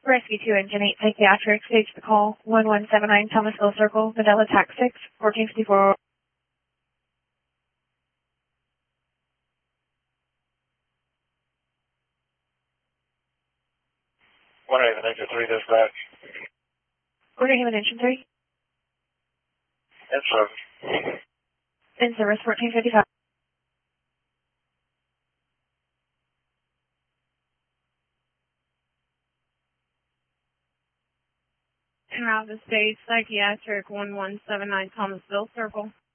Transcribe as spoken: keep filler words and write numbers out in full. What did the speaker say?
Rescue two Engine eight Psychiatric, stage the call, one one seven nine Thomasville Circle, Videla Tax six, fourteen fifty-four. one eight, Engine three dispatch. Order Human Engine three. In service. In service, fourteen fifty-five. En route to stage Psychiatric, one one seven nine Thomasville Circle.